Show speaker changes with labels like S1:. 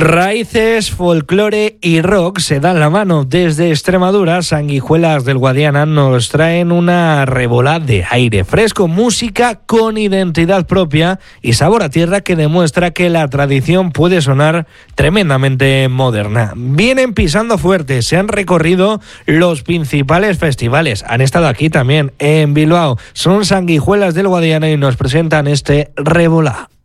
S1: Raíces, folclore y rock se dan la mano. Desde Extremadura, Sanguijuelas del Guadiana nos traen una revolada de aire fresco, música con identidad propia y sabor a tierra que demuestra que la tradición puede sonar tremendamente moderna. Vienen pisando fuerte, se han recorrido los principales festivales, han estado aquí también en Bilbao. Son Sanguijuelas del Guadiana y nos presentan este revolá.